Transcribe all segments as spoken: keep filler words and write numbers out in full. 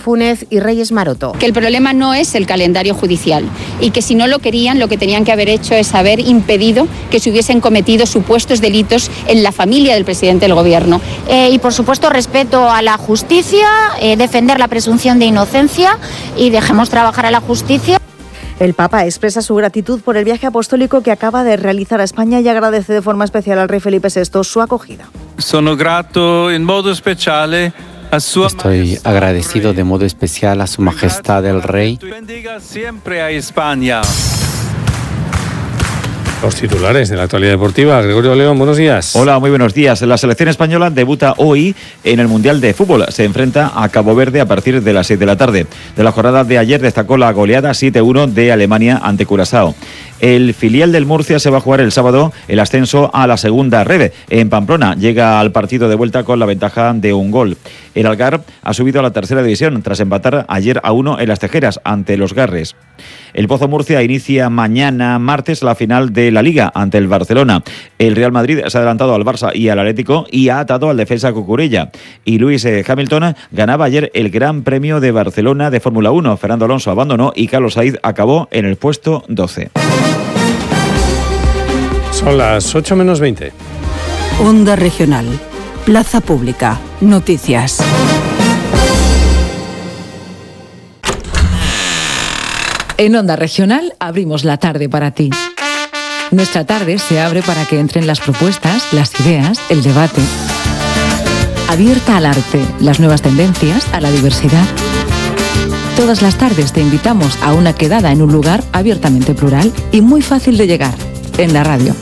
Fúnez y Reyes Maroto. Que el problema no es el calendario judicial y que si no lo querían, lo que tenían que haber hecho es haber impedido que se hubiesen cometido supuestos delitos en la familia del presidente del Gobierno. Eh, y por supuesto respeto a la justicia, eh, defender la presunción de inocencia y dejemos trabajar a la justicia. El Papa expresa su gratitud por el viaje apostólico que acaba de realizar a España y agradece de forma especial al rey Felipe sexto su acogida. Sono grato in modo speciale a sua Estoy agradecido de modo especial a su majestad el rey. Bendiga siempre a España. Los titulares de la actualidad deportiva. Gregorio León, buenos días. Hola, muy buenos días. La selección española debuta hoy en el Mundial de Fútbol. Se enfrenta a Cabo Verde a partir de las seis de la tarde. De la jornada de ayer destacó la goleada siete uno de Alemania ante Curazao. El filial del Murcia se va a jugar el sábado el ascenso a la segunda red. En Pamplona llega al partido de vuelta con la ventaja de un gol. El Algarve ha subido a la tercera división tras empatar ayer a uno en Las Tejeras ante los Garres. El Pozo Murcia inicia mañana martes la final de la Liga ante el Barcelona. El Real Madrid se ha adelantado al Barça y al Atlético y ha atado al defensa Cucurella. Y Lewis Hamilton ganaba ayer el Gran Premio de Barcelona de Fórmula uno. Fernando Alonso abandonó y Carlos Sainz acabó en el puesto doce. Son las ocho menos veinte. Onda Regional. Plaza Pública. Noticias. En Onda Regional abrimos la tarde para ti. Nuestra tarde se abre para que entren las propuestas, las ideas, el debate. Abierta al arte, las nuevas tendencias, a la diversidad. Todas las tardes te invitamos a una quedada en un lugar abiertamente plural y muy fácil de llegar, en la radio.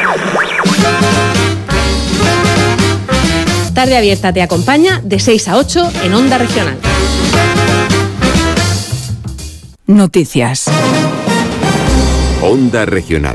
Tarde Abierta te acompaña de seis a ocho en Onda Regional. Noticias. Onda Regional.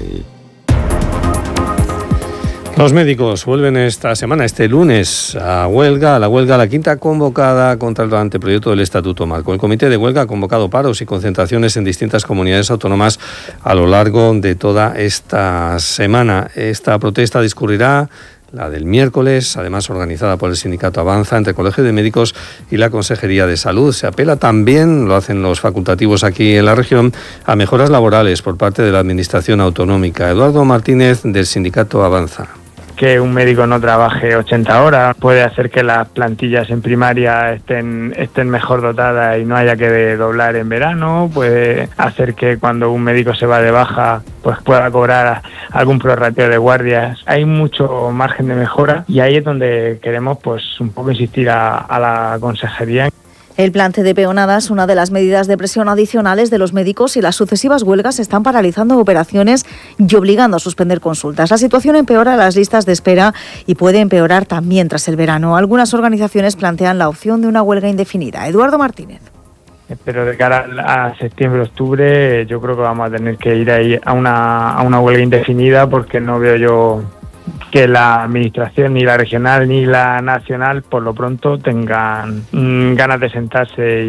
Los médicos vuelven esta semana, este lunes, a huelga, a la huelga, la quinta convocada contra el anteproyecto del Estatuto Marco. El comité de huelga ha convocado paros y concentraciones en distintas comunidades autónomas a lo largo de toda esta semana. Esta protesta discurrirá, la del miércoles, además organizada por el sindicato Avanza, entre Colegio de Médicos y la Consejería de Salud. Se apela también, lo hacen los facultativos aquí en la región, a mejoras laborales por parte de la Administración Autonómica. Eduardo Martínez, del sindicato Avanza. Que un médico no trabaje ochenta horas puede hacer que las plantillas en primaria estén, estén mejor dotadas y no haya que doblar en verano, puede hacer que cuando un médico se va de baja pues pueda cobrar algún prorrateo de guardias. Hay mucho margen de mejora y ahí es donde queremos pues un poco insistir a, a la consejería. El plante de peonadas, una de las medidas de presión adicionales de los médicos, y las sucesivas huelgas están paralizando operaciones y obligando a suspender consultas. La situación empeora las listas de espera y puede empeorar también tras el verano. Algunas organizaciones plantean la opción de una huelga indefinida. Eduardo Martínez. Pero de cara a septiembre, octubre, yo creo que vamos a tener que ir ahí a una, a una huelga indefinida porque no veo yo que la administración, ni la regional ni la nacional, por lo pronto tengan mmm, ganas de sentarse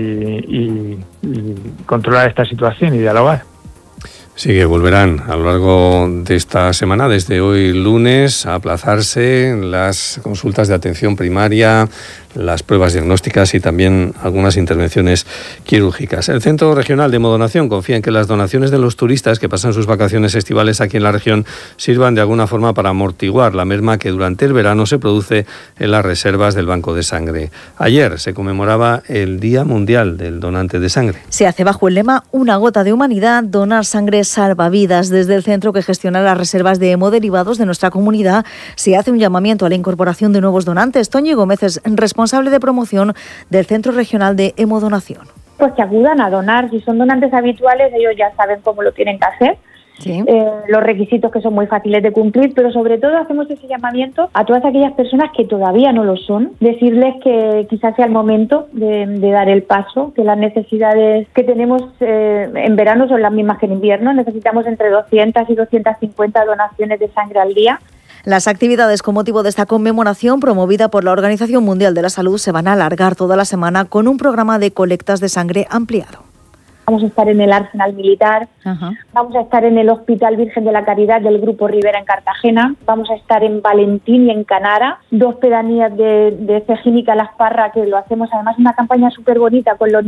y, y, y controlar esta situación y dialogar. Sí, que volverán a lo largo de esta semana, desde hoy lunes, a aplazarse las consultas de atención primaria, las pruebas diagnósticas y también algunas intervenciones quirúrgicas. El Centro Regional de Hemodonación confía en que las donaciones de los turistas que pasan sus vacaciones estivales aquí en la región sirvan de alguna forma para amortiguar la merma que durante el verano se produce en las reservas del banco de sangre. Ayer se conmemoraba el Día Mundial del Donante de Sangre. Se hace bajo el lema Una gota de humanidad, donar sangre salva vidas. Desde el centro que gestiona las reservas de hemoderivados de nuestra comunidad se hace un llamamiento a la incorporación de nuevos donantes. Toñi Gómez es responsable de promoción del Centro Regional de Hemodonación. Pues que acudan a donar. Si son donantes habituales, ellos ya saben cómo lo tienen que hacer. Sí. Eh, los requisitos que son muy fáciles de cumplir, pero sobre todo hacemos ese llamamiento a todas aquellas personas que todavía no lo son, decirles que quizás sea el momento de, de dar el paso, que las necesidades que tenemos eh, en verano son las mismas que en invierno. Necesitamos entre doscientas y doscientas cincuenta donaciones de sangre al día. Las actividades con motivo de esta conmemoración, promovida por la Organización Mundial de la Salud, se van a alargar toda la semana con un programa de colectas de sangre ampliado. Vamos a estar en el Arsenal Militar, Ajá. vamos a estar en el Hospital Virgen de la Caridad del Grupo Rivera en Cartagena, vamos a estar en Valentín y en Canara, dos pedanías de, de Cejínica Las Parras, que lo hacemos además una campaña súper bonita con los